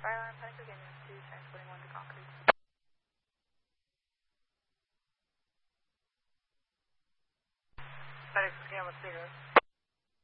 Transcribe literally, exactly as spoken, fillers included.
Fire alarm, Panic again, two, transporting one to Concord. Panic again with cigarette.